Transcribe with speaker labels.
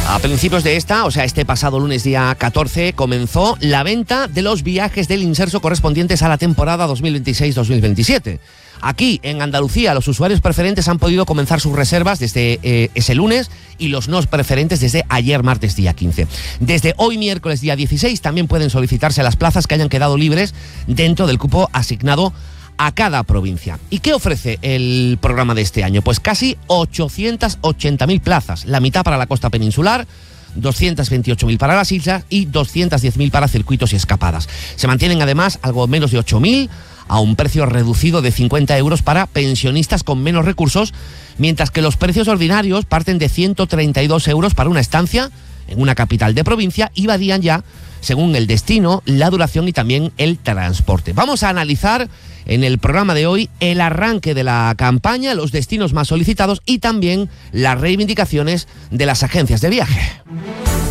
Speaker 1: A principios de este pasado lunes día 14, comenzó la venta de los viajes del Inserso correspondientes a la temporada 2026-2027. Aquí, en Andalucía, los usuarios preferentes han podido comenzar sus reservas desde ese lunes y los no preferentes desde ayer, martes, día 15. Desde hoy, miércoles, día 16, también pueden solicitarse las plazas que hayan quedado libres dentro del cupo asignado a cada provincia. ¿Y qué ofrece el programa de este año? Pues casi 880.000 plazas, la mitad para la costa peninsular, 228.000 para las islas y 210.000 para circuitos y escapadas. Se mantienen además algo menos de 8.000 a un precio reducido de 50 euros para pensionistas con menos recursos, mientras que los precios ordinarios parten de 132 euros para una estancia en una capital de provincia y varían ya según el destino, la duración y también el transporte. Vamos a analizar en el programa de hoy el arranque de la campaña, los destinos más solicitados y también las reivindicaciones de las agencias de viaje.